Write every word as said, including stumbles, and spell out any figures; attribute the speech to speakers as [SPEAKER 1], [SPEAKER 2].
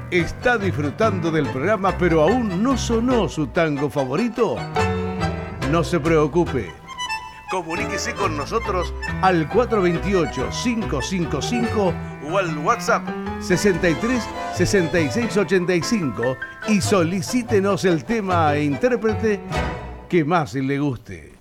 [SPEAKER 1] ¿Está disfrutando del programa pero aún no sonó su tango favorito? No se preocupe. Comuníquese con nosotros al cuatro dos ocho, cinco cinco cinco o al WhatsApp sesenta y tres, sesenta y seis, ochenta y cinco y solicítenos el tema e intérprete que más le guste.